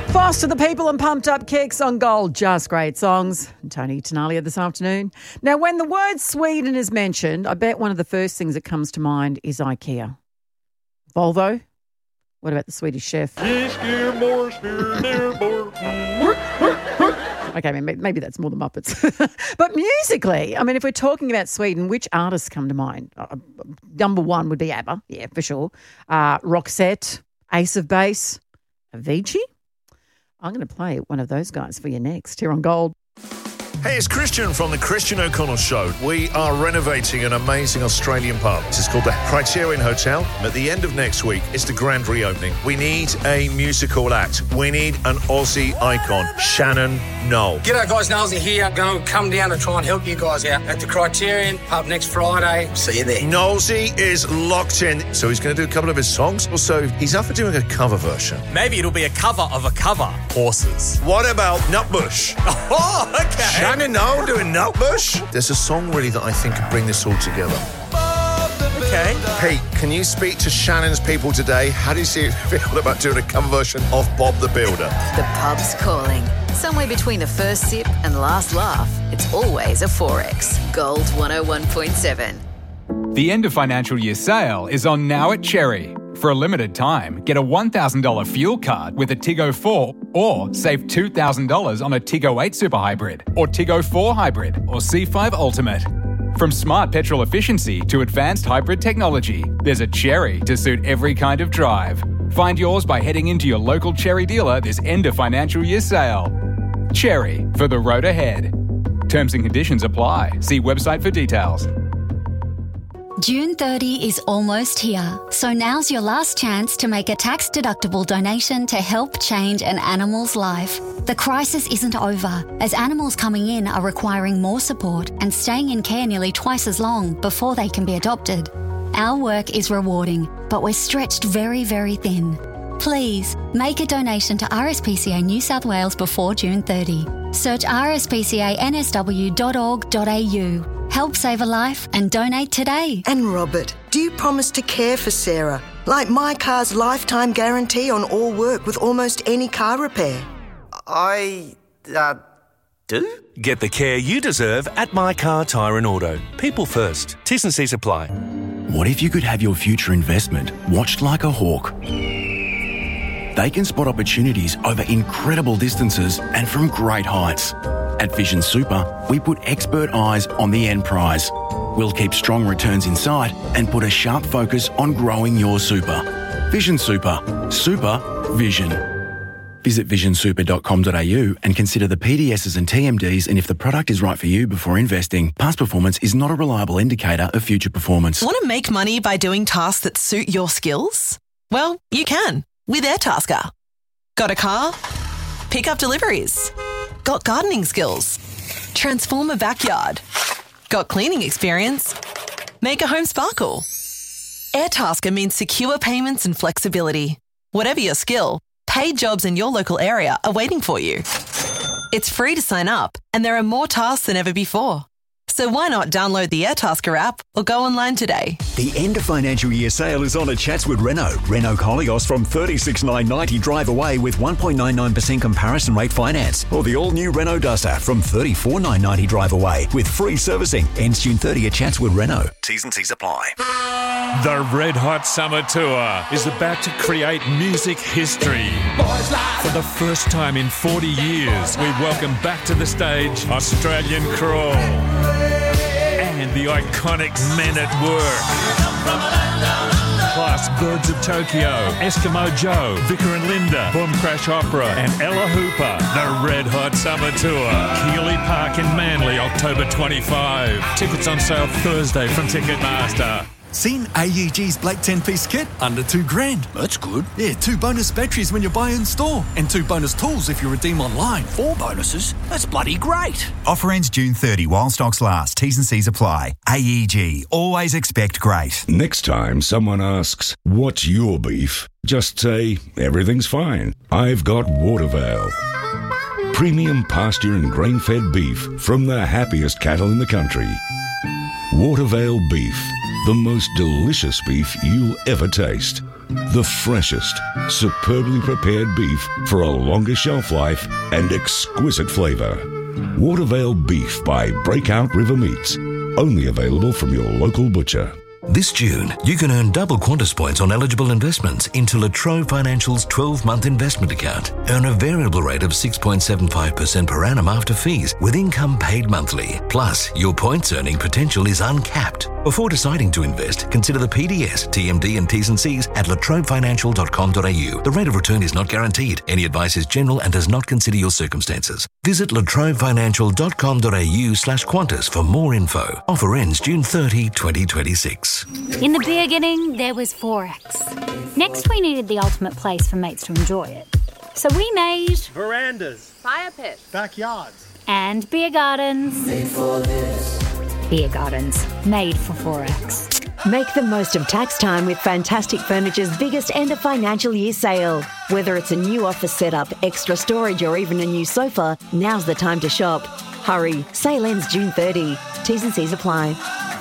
Foster the People and Pumped Up Kicks on Gold. Just great songs. Tony Tenalia this afternoon. Now, when the word Sweden is mentioned, I bet one of the first things that comes to mind is IKEA. Volvo? What about the Swedish Chef? Okay, maybe that's more the Muppets. But musically, I mean, if we're talking about Sweden, which artists come to mind? Number one would be ABBA, yeah, for sure. Roxette, Ace of Base, Avicii. I'm going to play one of those guys for you next here on Gold. Hey, it's Christian from the Christian O'Connell Show. We are renovating an amazing Australian pub. This is called the Criterion Hotel. At the end of next week, it's the grand reopening. We need a musical act. We need an Aussie icon, Shannon Noll. G'day guys, Nolsy here. Going to come down to try and help you guys out at the Criterion pub next Friday. See you there. Nolsy is locked in, so he's going to do a couple of his songs. Also, he's up for doing a cover version. Maybe it'll be a cover of a cover. Horses. What about Nutbush? Oh, okay. Shannon Noll doing Nutbush? There's a song really that I think could bring this all together. Okay. Pete, can you speak to Shannon's people today? How do you feel about doing a cover version of Bob the Builder? The pub's calling. Somewhere between the first sip and last laugh, it's always a 4X. Gold 101.7. The end of financial year sale is on now at Cherry. For a limited time, get a $1,000 fuel card with a Tiggo 4 or save $2,000 on a Tiggo 8 Super Hybrid or Tiggo 4 Hybrid or C5 Ultimate. From smart petrol efficiency to advanced hybrid technology, there's a Cherry to suit every kind of drive. Find yours by heading into your local Cherry dealer this end of financial year sale. Cherry, for the road ahead. Terms and conditions apply. See website for details. June 30 is almost here, so now's your last chance to make a tax-deductible donation to help change an animal's life. The crisis isn't over, as animals coming in are requiring more support and staying in care nearly twice as long before they can be adopted. Our work is rewarding, but we're stretched very, very thin. Please, make a donation to RSPCA New South Wales before June 30. Search rspcansw.org.au. Help save a life and donate today. And Robert, do you promise to care for Sarah? Like My Car's lifetime guarantee on all work with almost any car repair. I do? Get the care you deserve at My Car Tyre and Auto. People first. T's and C's apply. What if you could have your future investment watched like a hawk? They can spot opportunities over incredible distances and from great heights. At Vision Super, we put expert eyes on the end prize. We'll keep strong returns in sight and put a sharp focus on growing your super. Vision Super. Super Vision. Visit visionsuper.com.au and consider the PDSs and TMDs and if the product is right for you before investing. Past performance is not a reliable indicator of future performance. Want to make money by doing tasks that suit your skills? Well, you can with Airtasker. Got a car? Pick up deliveries. Got gardening skills? Transform a backyard. Got cleaning experience? Make a home sparkle. Airtasker means secure payments and flexibility. Whatever your skill, paid jobs in your local area are waiting for you. It's free to sign up, and there are more tasks than ever before. So why not download the Airtasker app or go online today? The end of financial year sale is on at Chatswood Renault. Renault Koleos from $36,990 drive away with 1.99% comparison rate finance. Or the all-new Renault Duster from $34,990 drive away with free servicing. Ends June 30 at Chatswood Renault. T's and C's apply. The Red Hot Summer Tour is about to create music history. For the first time in 40 years, we welcome back to the stage Australian Crawl and the iconic Men at Work. Plus Birds of Tokyo, Eskimo Joe, Vicar and Linda, Boom Crash Opera and Ella Hooper. The Red Hot Summer Tour. Keeley Park in Manly, October 25. Tickets on sale Thursday from Ticketmaster. Seen AEG's Black 10-piece kit? Under $2,000. That's good. Yeah, 2 bonus batteries when you buy in store. And 2 bonus tools if you redeem online. 4 bonuses? That's bloody great. Offer ends June 30 while stocks last. T's and C's apply. AEG. Always expect great. Next time someone asks, what's your beef? Just say, everything's fine. I've got Watervale. Premium pasture and grain-fed beef from the happiest cattle in the country. Watervale Beef. The most delicious beef you'll ever taste. The freshest, superbly prepared beef for a longer shelf life and exquisite flavour. Watervale Beef by Breakout River Meats. Only available from your local butcher. This June, you can earn double Qantas points on eligible investments into La Trobe Financial's 12-month investment account. Earn a variable rate of 6.75% per annum after fees with income paid monthly. Plus, your points earning potential is uncapped. Before deciding to invest, consider the PDS, TMD and T's and C's at latrobefinancial.com.au. The rate of return is not guaranteed. Any advice is general and does not consider your circumstances. Visit latrobefinancial.com.au/Qantas for more info. Offer ends June 30, 2026. In the beginning, there was Forex. Next, we needed the ultimate place for mates to enjoy it. So we made verandas, fire pits, backyards, and beer gardens. Made for this. Beer gardens, made for Forex. Make the most of tax time with Fantastic Furniture's biggest end of financial year sale. Whether it's a new office setup, extra storage, or even a new sofa, now's the time to shop. Hurry, sale ends June 30. T's and C's apply.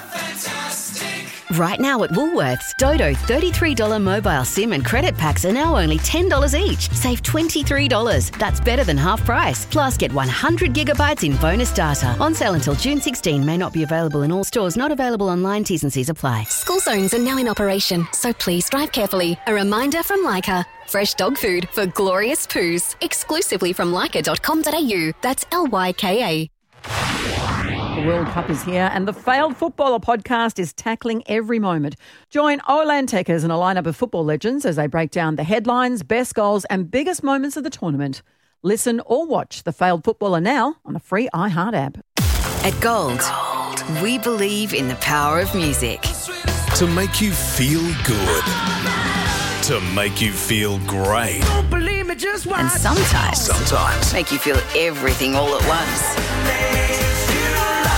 Right now at Woolworths, Dodo $33 mobile SIM and credit packs are now only $10 each. Save $23. That's better than half price. Plus, get 100 gigabytes in bonus data. On sale until June 16. May not be available in all stores. Not available online. T's and C's apply. School zones are now in operation, so please drive carefully. A reminder from Leica. Fresh dog food for glorious poos. Exclusively from leica.com.au. That's LYKA. The World Cup is here and the Failed Footballer podcast is tackling every moment. Join Olan Tekers and a lineup of football legends as they break down the headlines, best goals and biggest moments of the tournament. Listen or watch The Failed Footballer now on the free iHeart app. At Gold, we believe in the power of music. To make you feel good. To make you feel great. Don't believe me, just watch. And sometimes make you feel everything all at once.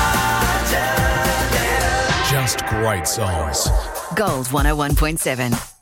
Just great songs. Gold 101.7.